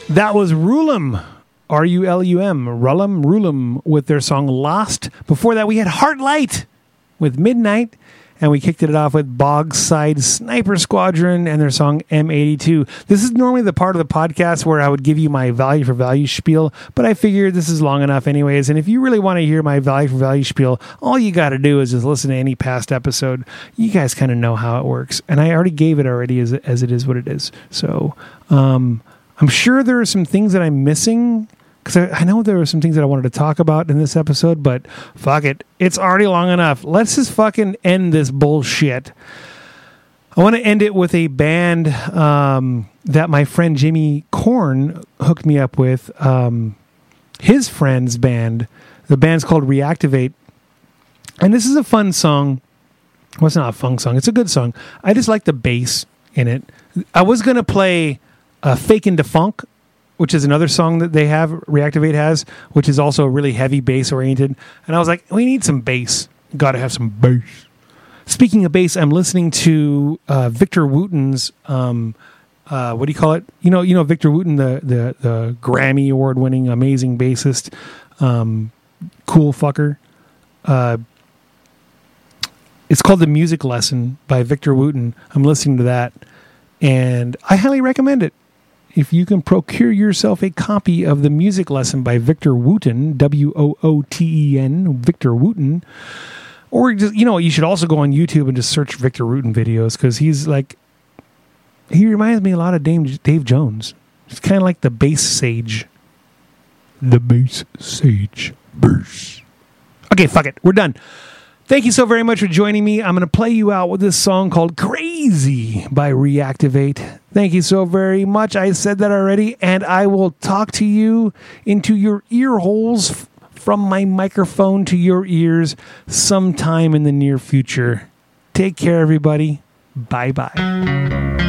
That was Rulum, R-U-L-U-M, Rulum, with their song Lost. Before that, we had Heartlight with Midnight, and we kicked it off with Bogside Sniper Squadron and their song M82. This is normally the part of the podcast where I would give you my value for value spiel, but I figured this is long enough anyways, and if you really want to hear my value for value spiel, all you got to do is just listen to any past episode. You guys kind of know how it works, and I already gave it already as it is what it is. So, I'm sure there are some things that I'm missing, because I know there were some things that I wanted to talk about in this episode, but fuck it. It's already long enough. Let's just fucking end this bullshit. I want to end it with a band that my friend Jimmy Korn hooked me up with. His friend's band. The band's called Reactivate. And this is a fun song. Well, it's not a fun song. It's a good song. I just like the bass in it. I was going to play Fakin' Da Funk, which is another song that they have, Reactivate has, which is also really heavy bass oriented. And I was like, we need some bass. Got to have some bass. Speaking of bass, I'm listening to Victor Wooten's, what do you call it? You know Victor Wooten, the Grammy Award winning amazing bassist, cool fucker. It's called The Music Lesson by Victor Wooten. I'm listening to that, and I highly recommend it. If you can procure yourself a copy of The Music Lesson by Victor Wooten, W-O-O-T-E-N, Victor Wooten, or just, you should also go on YouTube and just search Victor Wooten videos, because he reminds me a lot of Dave Jones. He's kind of like the bass sage. The bass sage. Bass. Okay, fuck it. We're done. Thank you so very much for joining me. I'm going to play you out with this song called Crazy by Reactivate. Thank you so very much. I said that already, and I will talk to you into your ear holes from my microphone to your ears sometime in the near future. Take care, everybody. Bye-bye.